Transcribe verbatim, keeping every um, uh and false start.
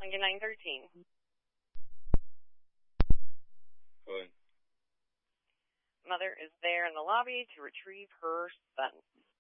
Lincoln nine thirteen. Good. Mother is there in the lobby to retrieve her son.